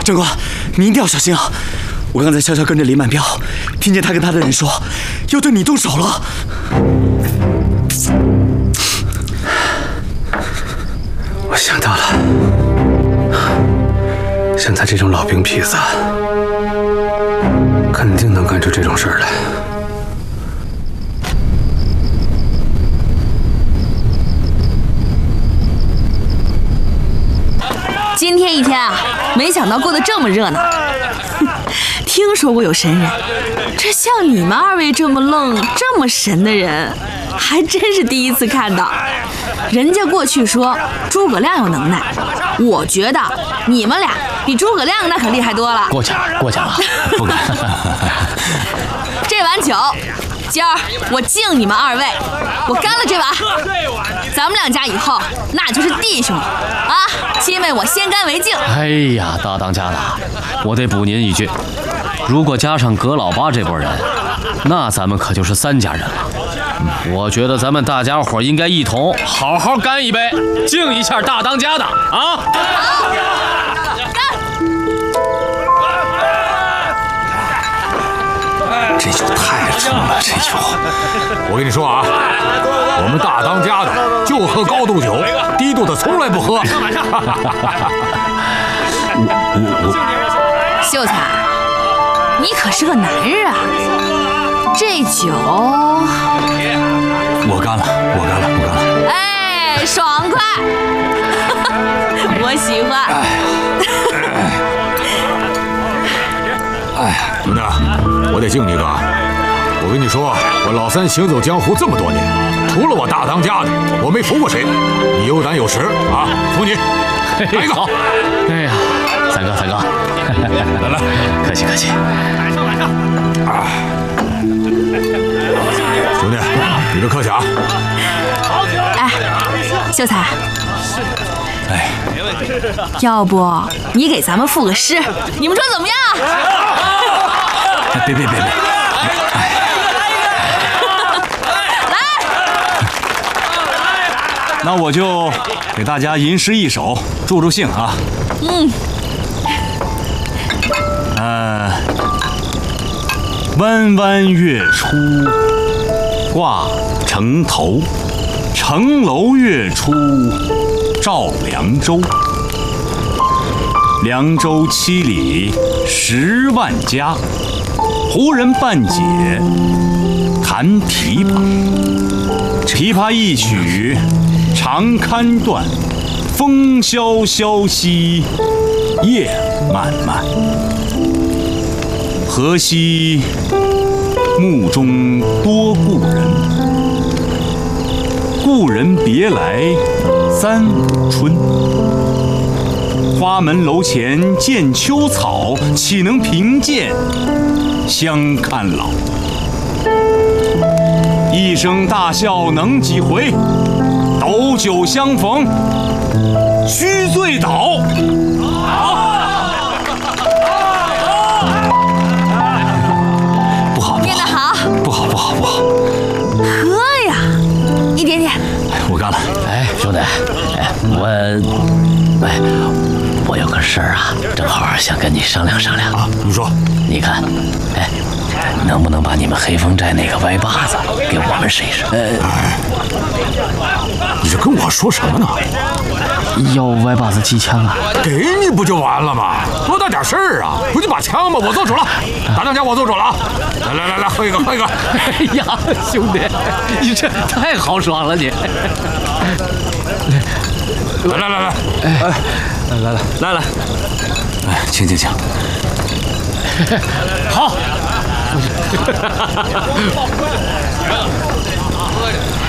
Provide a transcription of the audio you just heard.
长官，你一定要小心啊！我刚才悄悄跟着李满彪，听见他跟他的人说，要对你动手了。 我想到了，像他这种老兵痞子，肯定能干出这种事儿来。 今天一天啊，没想到过得这么热闹。听说过有神人，这像你们二位这么愣、这么神的人，还真是第一次看到。人家过去说诸葛亮有能耐，我觉得你们俩比诸葛亮那可厉害多了。 过奖了，不敢。 这碗酒，今儿我敬你们二位，我干了这碗。咱们两家以后那就是弟兄了啊！亲们，我先干为敬。 哎呀，大当家的，我得补您一句，如果加上葛老八这拨人，那咱们可就是3家人了。我觉得咱们大家伙应该一同好好干一杯，敬一下大当家的啊！ 好，干！ 这酒太重了，这酒。我跟你说啊，我们大当家的就喝高度酒，低度的从来不喝。 秀才，你可是个男人啊，这酒我干了。 哎，爽快，我喜欢。 哎呀，兄弟，我得敬你个。我跟你说，我老三行走江湖这么多年，除了我大当家的，我没服过谁。你有胆有识啊，服你。来一个。 好。哎呀，三哥， 来， 客气。 兄弟，你这客气啊。 哎，秀才， 哎， 要不你给咱们赋个诗，你们说怎么样？ 别， 那我就给大家吟诗一首，助兴啊。弯弯月出挂城头，城楼月出照凉州。凉州7里10万家，胡人半解弹琵琶。琵琶一曲长堪断，风萧萧兮夜漫漫。何夕墓中多故人，故人别来3五春。花门楼前见秋草，岂能凭借相看老？一声大笑能几回？斗酒相逢须醉倒。 练得好， 不好。 喝呀，一点点。 我干了。 哎，兄弟，我有个事儿啊，正好想跟你商量商量啊。你说， 你看，能不能把你们黑风寨那个歪把子给我们试一试？ 你这跟我说什么呢？ 要歪把子机枪啊？ 给你不就完了吗？多大点事儿啊！不就把枪吗？我做主了，大当家我做主了啊！来，喝一个。 哎呀，兄弟，你这太豪爽了你！ 来， 哎，请。 好。